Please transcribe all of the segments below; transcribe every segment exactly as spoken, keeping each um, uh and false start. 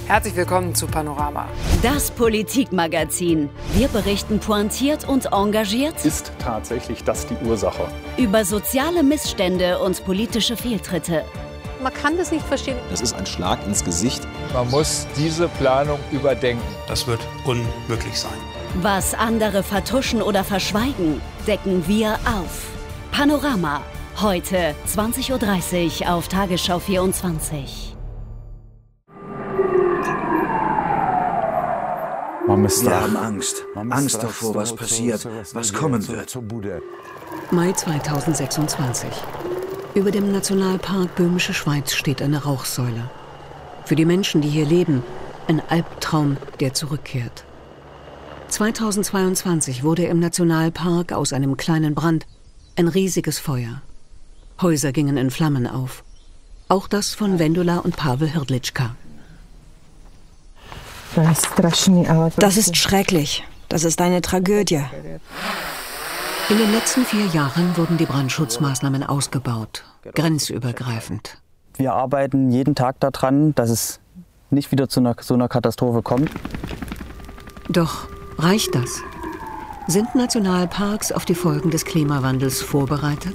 Herzlich willkommen zu Panorama. Das Politikmagazin. Wir berichten pointiert und engagiert. Ist tatsächlich das die Ursache? Über soziale Missstände und politische Fehltritte. Man kann das nicht verstehen. Das ist ein Schlag ins Gesicht. Man muss diese Planung überdenken. Das wird unmöglich sein. Was andere vertuschen oder verschweigen, decken wir auf. Panorama. Heute zwanzig Uhr dreißig auf Tagesschau vierundzwanzig. Wir haben Angst. Angst davor, was passiert, was kommen wird. Mai zweitausendsechsundzwanzig. Über dem Nationalpark Böhmische Schweiz steht eine Rauchsäule. Für die Menschen, die hier leben, ein Albtraum, der zurückkehrt. zweitausendzweiundzwanzig wurde im Nationalpark aus einem kleinen Brand ein riesiges Feuer. Häuser gingen in Flammen auf. Auch das von Wendula und Pavel Hrdlička. Das ist schrecklich. Das ist eine Tragödie. In den letzten vier Jahren wurden die Brandschutzmaßnahmen ausgebaut, grenzübergreifend. Wir arbeiten jeden Tag daran, dass es nicht wieder zu einer, so einer Katastrophe kommt. Doch reicht das? Sind Nationalparks auf die Folgen des Klimawandels vorbereitet?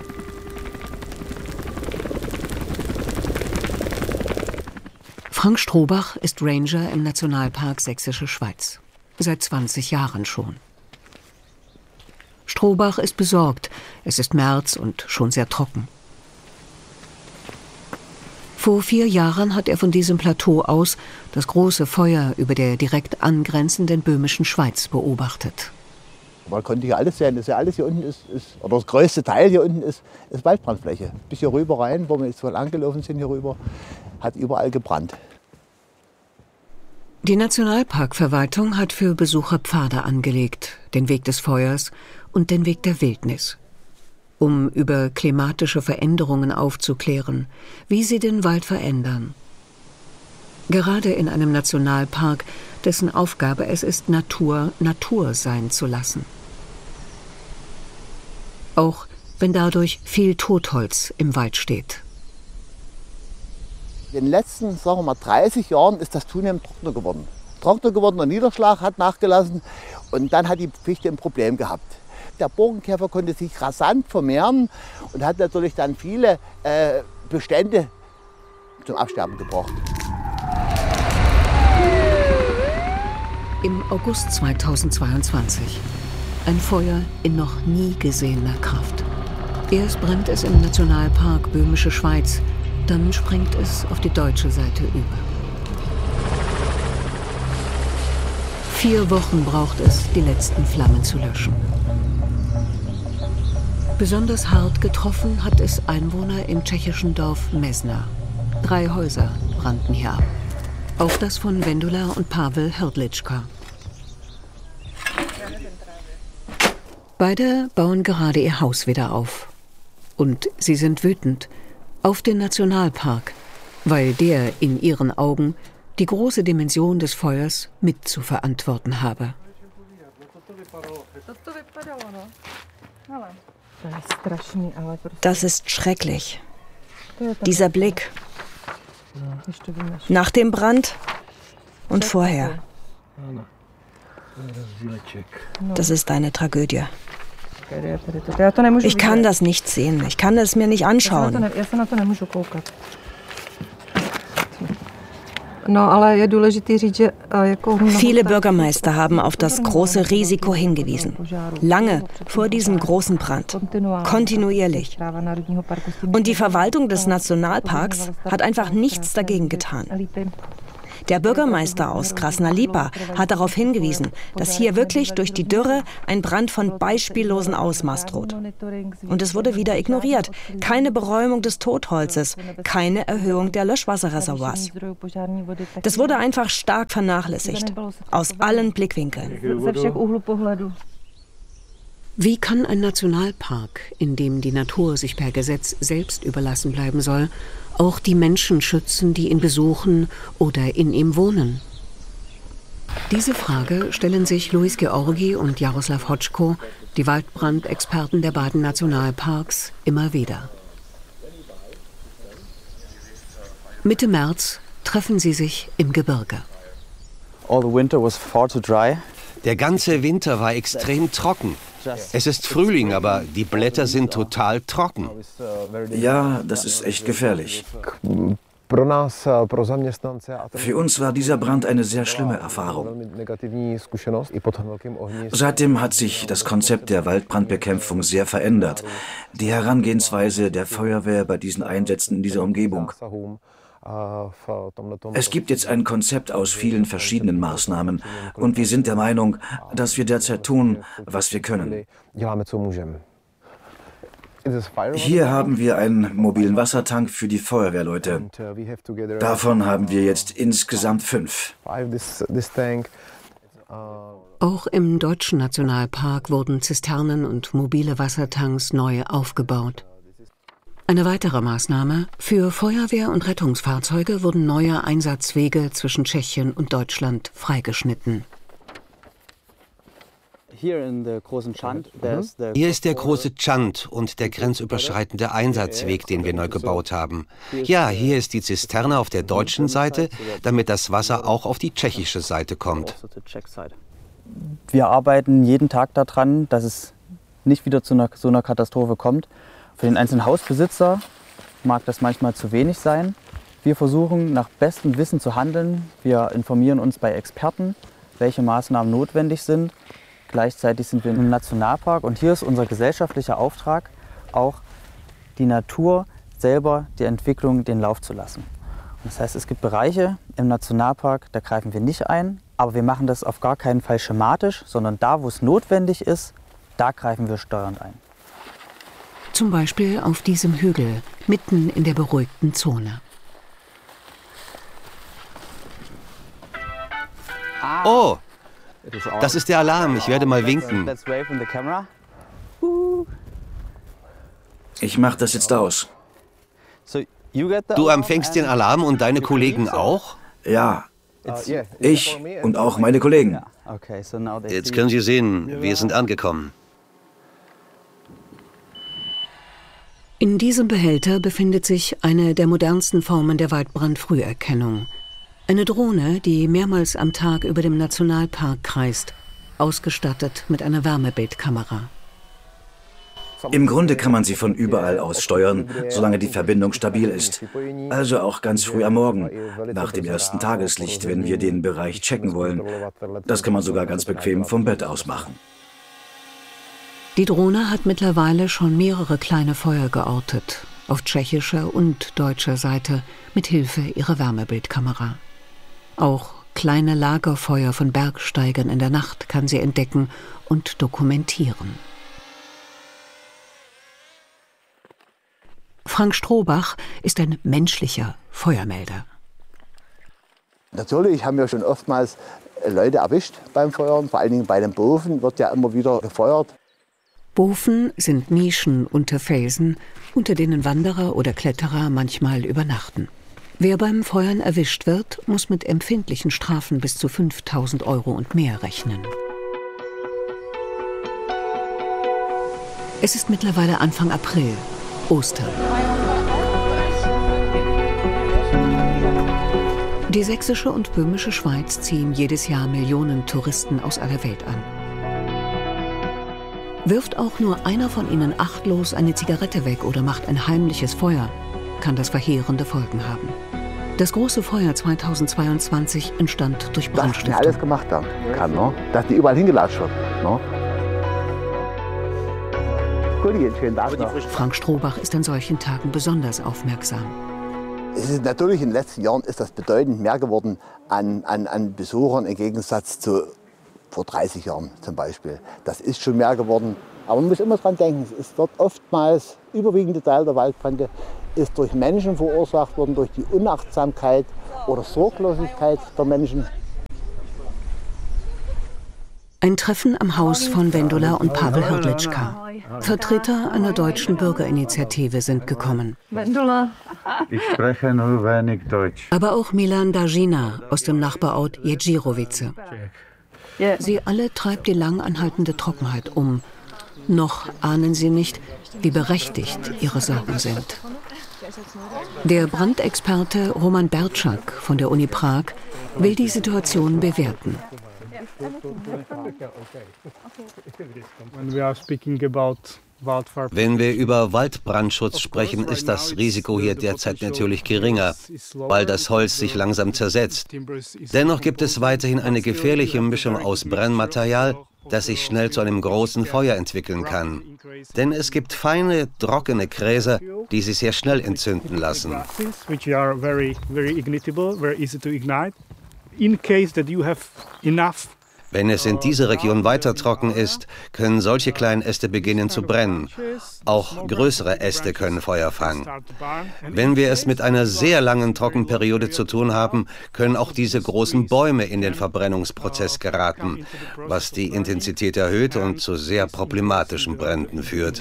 Frank Strohbach ist Ranger im Nationalpark Sächsische Schweiz. Seit zwanzig Jahren schon. Strohbach ist besorgt. Es ist März und schon sehr trocken. Vor vier Jahren hat er von diesem Plateau aus das große Feuer über der direkt angrenzenden Böhmischen Schweiz beobachtet. Man konnte hier alles sehen. Das ja alles hier unten ist, ist, oder das größte Teil hier unten ist, ist Waldbrandfläche. Bis hier rüber rein, wo wir jetzt wohl angelaufen sind hier rüber, hat überall gebrannt. Die Nationalparkverwaltung hat für Besucher Pfade angelegt, den Weg des Feuers und den Weg der Wildnis, um über klimatische Veränderungen aufzuklären, wie sie den Wald verändern. Gerade in einem Nationalpark, dessen Aufgabe es ist, Natur Natur sein zu lassen. Auch wenn dadurch viel Totholz im Wald steht. In den letzten, sagen wir mal, dreißig Jahren ist das zunehmend trockener geworden. Trockener geworden, der Niederschlag hat nachgelassen und dann hat die Fichte ein Problem gehabt. Der Borkenkäfer konnte sich rasant vermehren und hat natürlich dann viele äh, Bestände zum Absterben gebracht. Im August zweitausendzweiundzwanzig. Ein Feuer in noch nie gesehener Kraft. Erst brennt es im Nationalpark Böhmische Schweiz, dann springt es auf die deutsche Seite über. Vier Wochen braucht es, die letzten Flammen zu löschen. Besonders hart getroffen hat es Einwohner im tschechischen Dorf Mezna. Drei Häuser brannten hier ab. Auch das von Wendula und Pavel Hrdlička. Beide bauen gerade ihr Haus wieder auf. Und sie sind wütend auf den Nationalpark, weil der in ihren Augen die große Dimension des Feuers mit zu verantworten habe. Das ist schrecklich. Dieser Blick. Nach dem Brand und vorher. Das ist eine Tragödie. Ich kann das nicht sehen. Ich kann es mir nicht anschauen. Viele Bürgermeister haben auf das große Risiko hingewiesen. Lange vor diesem großen Brand. Kontinuierlich. Und die Verwaltung des Nationalparks hat einfach nichts dagegen getan. Der Bürgermeister aus Krasna-Lipa hat darauf hingewiesen, dass hier wirklich durch die Dürre ein Brand von beispiellosen Ausmaß droht. Und es wurde wieder ignoriert. Keine Beräumung des Totholzes, keine Erhöhung der Löschwasserreservoirs. Das wurde einfach stark vernachlässigt, aus allen Blickwinkeln. Wie kann ein Nationalpark, in dem die Natur sich per Gesetz selbst überlassen bleiben soll, auch die Menschen schützen, die ihn besuchen oder in ihm wohnen? Diese Frage stellen sich Luis Georgi und Jaroslav Hotschko, die Waldbrandexperten der beiden Nationalparks, immer wieder. Mitte März treffen sie sich im Gebirge. All the winter was far too dry. Der ganze Winter war extrem trocken. Es ist Frühling, aber die Blätter sind total trocken. Ja, das ist echt gefährlich. Für uns war dieser Brand eine sehr schlimme Erfahrung. Seitdem hat sich das Konzept der Waldbrandbekämpfung sehr verändert. Die Herangehensweise der Feuerwehr bei diesen Einsätzen in dieser Umgebung. Es gibt jetzt ein Konzept aus vielen verschiedenen Maßnahmen und wir sind der Meinung, dass wir derzeit tun, was wir können. Hier haben wir einen mobilen Wassertank für die Feuerwehrleute. Davon haben wir jetzt insgesamt fünf. Auch im Deutschen Nationalpark wurden Zisternen und mobile Wassertanks neu aufgebaut. Eine weitere Maßnahme: Für Feuerwehr- und Rettungsfahrzeuge wurden neue Einsatzwege zwischen Tschechien und Deutschland freigeschnitten. Hier ist der große Chant und der grenzüberschreitende Einsatzweg, den wir neu gebaut haben. Ja, hier ist die Zisterne auf der deutschen Seite, damit das Wasser auch auf die tschechische Seite kommt. Wir arbeiten jeden Tag daran, dass es nicht wieder zu einer, so einer Katastrophe kommt. Für den einzelnen Hausbesitzer mag das manchmal zu wenig sein. Wir versuchen nach bestem Wissen zu handeln. Wir informieren uns bei Experten, welche Maßnahmen notwendig sind. Gleichzeitig sind wir im Nationalpark und hier ist unser gesellschaftlicher Auftrag, auch die Natur selber, die Entwicklung den Lauf zu lassen. Das heißt, es gibt Bereiche im Nationalpark, da greifen wir nicht ein, aber wir machen das auf gar keinen Fall schematisch, sondern da, wo es notwendig ist, da greifen wir steuernd ein. Zum Beispiel auf diesem Hügel, mitten in der beruhigten Zone. Oh, das ist der Alarm. Ich werde mal winken. Ich mache das jetzt aus. Du empfängst den Alarm und deine Kollegen auch? Ja, ich und auch meine Kollegen. Jetzt können Sie sehen, wir sind angekommen. In diesem Behälter befindet sich eine der modernsten Formen der Waldbrandfrüherkennung. Eine Drohne, die mehrmals am Tag über dem Nationalpark kreist, ausgestattet mit einer Wärmebildkamera. Im Grunde kann man sie von überall aus steuern, solange die Verbindung stabil ist. Also auch ganz früh am Morgen, nach dem ersten Tageslicht, wenn wir den Bereich checken wollen. Das kann man sogar ganz bequem vom Bett aus machen. Die Drohne hat mittlerweile schon mehrere kleine Feuer geortet, auf tschechischer und deutscher Seite, mit Hilfe ihrer Wärmebildkamera. Auch kleine Lagerfeuer von Bergsteigern in der Nacht kann sie entdecken und dokumentieren. Frank Strohbach ist ein menschlicher Feuermelder. Natürlich haben wir schon oftmals Leute erwischt beim Feuern, vor allen Dingen bei den Boven wird ja immer wieder gefeuert. Boven sind Nischen unter Felsen, unter denen Wanderer oder Kletterer manchmal übernachten. Wer beim Feuern erwischt wird, muss mit empfindlichen Strafen bis zu fünftausend Euro und mehr rechnen. Es ist mittlerweile Anfang April, Ostern. Die sächsische und böhmische Schweiz ziehen jedes Jahr Millionen Touristen aus aller Welt an. Wirft auch nur einer von ihnen achtlos eine Zigarette weg oder macht ein heimliches Feuer, kann das verheerende Folgen haben. Das große Feuer zweitausendzweiundzwanzig entstand durch Brandstiftung. Dass die alles gemacht haben kann, ne? Dass die überall hingelatscht wird. Ne? Frank Strohbach ist an solchen Tagen besonders aufmerksam. Es ist natürlich in den letzten Jahren ist das bedeutend mehr geworden an, an, an Besuchern im Gegensatz zu vor dreißig Jahren zum Beispiel. Das ist schon mehr geworden. Aber man muss immer dran denken, es wird oftmals, überwiegende Teil der Waldbrände ist durch Menschen verursacht worden, durch die Unachtsamkeit oder Sorglosigkeit der Menschen. Ein Treffen am Haus von Wendula und Pavel Hrdlička. Vertreter einer deutschen Bürgerinitiative sind gekommen. Wendula. Ich spreche nur wenig Deutsch. Aber auch Milan Dažina aus dem Nachbarort Ježírovice. Sie alle treibt die lang anhaltende Trockenheit um. Noch ahnen sie nicht, wie berechtigt ihre Sorgen sind. Der Brandexperte Roman Bertschak von der Uni Prag will die Situation bewerten. Wenn wir über Waldbrandschutz sprechen, ist das Risiko hier derzeit natürlich geringer, weil das Holz sich langsam zersetzt. Dennoch gibt es weiterhin eine gefährliche Mischung aus Brennmaterial, das sich schnell zu einem großen Feuer entwickeln kann. Denn es gibt feine, trockene Gräser, die sich sehr schnell entzünden lassen. Wenn es in dieser Region weiter trocken ist, können solche kleinen Äste beginnen zu brennen. Auch größere Äste können Feuer fangen. Wenn wir es mit einer sehr langen Trockenperiode zu tun haben, können auch diese großen Bäume in den Verbrennungsprozess geraten, was die Intensität erhöht und zu sehr problematischen Bränden führt.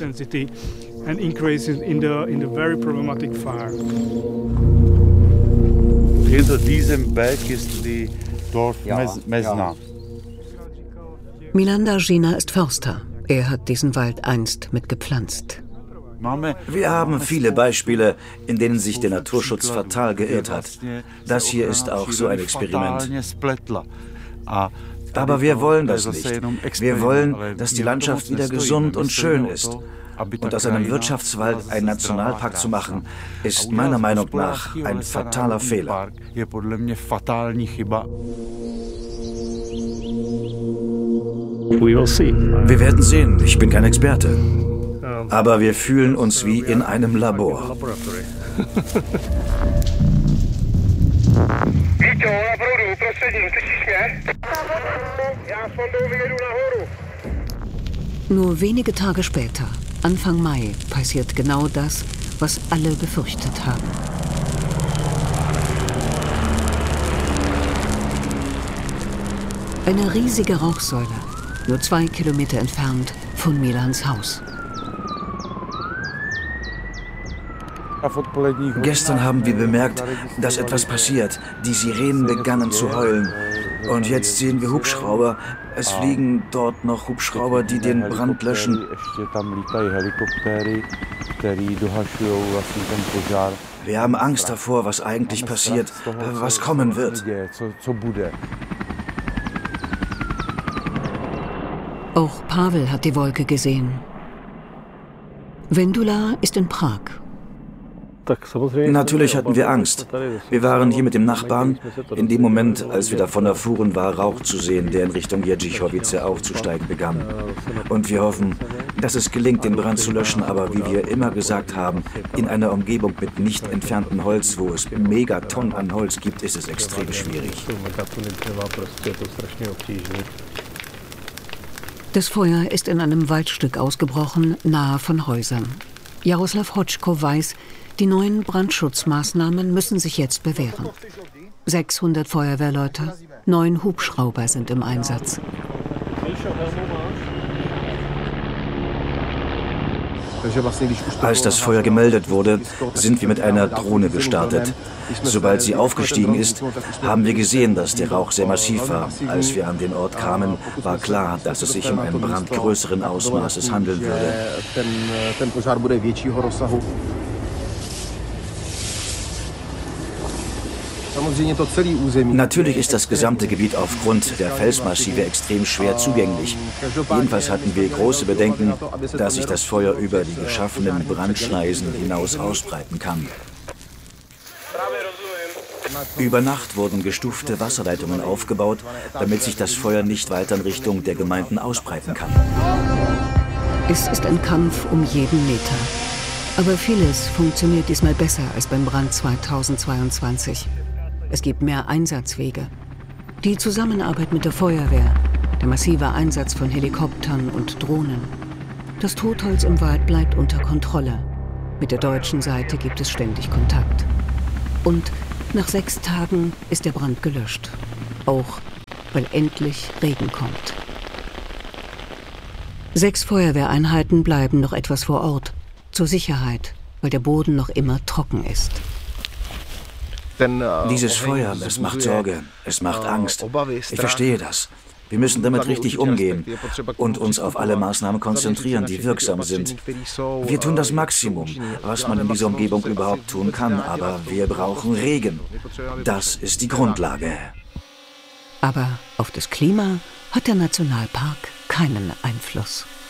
Hinter diesem Berg ist die Dorf Mesna. Milan Dargina ist Förster. Er hat diesen Wald einst mitgepflanzt. Wir haben viele Beispiele, in denen sich der Naturschutz fatal geirrt hat. Das hier ist auch so ein Experiment. Aber wir wollen das nicht. Wir wollen, dass die Landschaft wieder gesund und schön ist. Und aus einem Wirtschaftswald einen Nationalpark zu machen, ist meiner Meinung nach ein fataler Fehler. Wir werden sehen, ich bin kein Experte. Aber wir fühlen uns wie in einem Labor. Nur wenige Tage später, Anfang Mai, passiert genau das, was alle befürchtet haben. Eine riesige Rauchsäule, nur zwei Kilometer entfernt von Milans Haus. Gestern haben wir bemerkt, dass etwas passiert. Die Sirenen begannen zu heulen. Und jetzt sehen wir Hubschrauber. Es fliegen dort noch Hubschrauber, die den Brand löschen. Wir haben Angst davor, was eigentlich passiert, was kommen wird. Auch Pavel hat die Wolke gesehen. Vendula ist in Prag. Natürlich hatten wir Angst. Wir waren hier mit dem Nachbarn. In dem Moment, als wir davon erfuhren, war Rauch zu sehen, der in Richtung Jędrzejchowice aufzusteigen begann. Und wir hoffen, dass es gelingt, den Brand zu löschen, aber wie wir immer gesagt haben, in einer Umgebung mit nicht entferntem Holz, wo es Megatonnen an Holz gibt, ist es extrem schwierig. Das Feuer ist in einem Waldstück ausgebrochen, nahe von Häusern. Jaroslav Hotschko weiß, die neuen Brandschutzmaßnahmen müssen sich jetzt bewähren. sechshundert Feuerwehrleute, neun Hubschrauber sind im Einsatz. Als das Feuer gemeldet wurde, sind wir mit einer Drohne gestartet. Sobald sie aufgestiegen ist, haben wir gesehen, dass der Rauch sehr massiv war. Als wir an den Ort kamen, war klar, dass es sich um einen Brand größeren Ausmaßes handeln würde. Natürlich ist das gesamte Gebiet aufgrund der Felsmassive extrem schwer zugänglich. Jedenfalls hatten wir große Bedenken, dass sich das Feuer über die geschaffenen Brandschneisen hinaus ausbreiten kann. Über Nacht wurden gestufte Wasserleitungen aufgebaut, damit sich das Feuer nicht weiter in Richtung der Gemeinden ausbreiten kann. Es ist ein Kampf um jeden Meter. Aber vieles funktioniert diesmal besser als beim Brand zweitausendzweiundzwanzig. Es gibt mehr Einsatzwege. Die Zusammenarbeit mit der Feuerwehr, der massive Einsatz von Helikoptern und Drohnen. Das Totholz im Wald bleibt unter Kontrolle. Mit der deutschen Seite gibt es ständig Kontakt. Und nach sechs Tagen ist der Brand gelöscht. Auch weil endlich Regen kommt. Sechs Feuerwehreinheiten bleiben noch etwas vor Ort. Zur Sicherheit, weil der Boden noch immer trocken ist. Dieses Feuer, es macht Sorge, es macht Angst. Ich verstehe das. Wir müssen damit richtig umgehen und uns auf alle Maßnahmen konzentrieren, die wirksam sind. Wir tun das Maximum, was man in dieser Umgebung überhaupt tun kann, aber wir brauchen Regen. Das ist die Grundlage. Aber auf das Klima hat der Nationalpark keinen Einfluss.